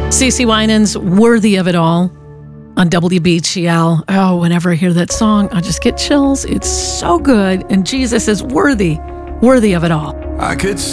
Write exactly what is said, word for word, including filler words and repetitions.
CeCe Winans, Worthy of It All, on W B G L. Oh, whenever I hear that song, I just get chills. It's so good. And Jesus is worthy, worthy of it all. I could